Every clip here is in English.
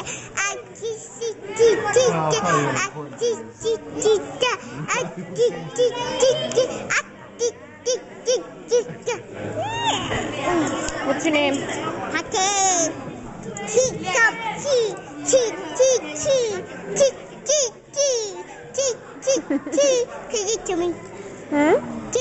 What's your name? Give it to me. Huh?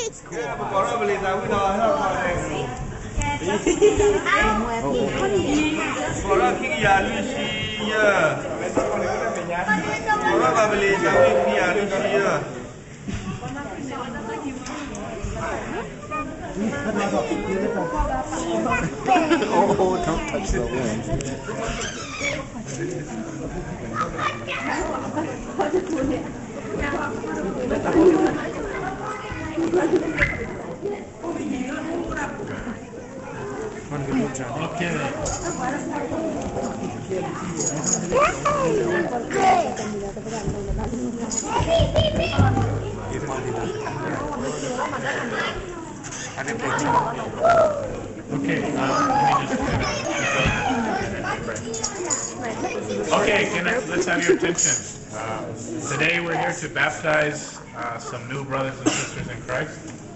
Oh, don't touch the wind. Let's have your attention. Today we're here to baptize some new brothers and sisters in Christ.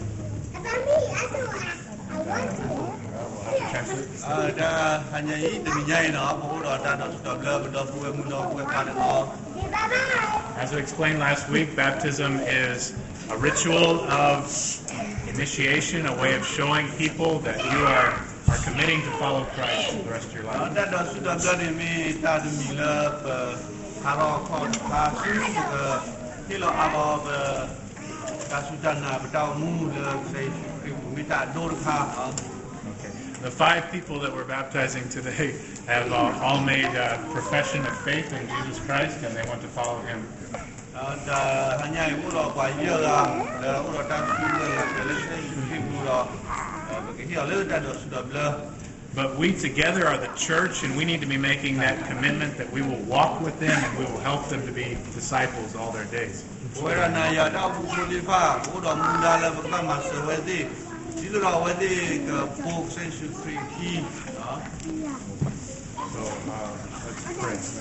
As we explained last week, baptism is a ritual of initiation, a way of showing people that you are committing to follow Christ for the rest of your life. The 5 people that we're baptizing today have all made a profession of faith in Jesus Christ, and they want to follow Him. But we together are the church, and we need to be making that commitment that we will walk with them and we will help them to be disciples all their days. So, let's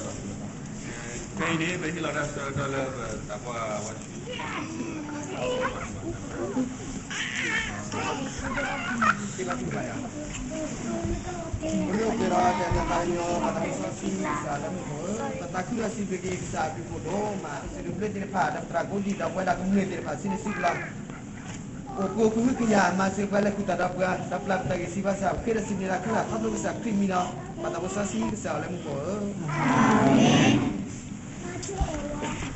pray.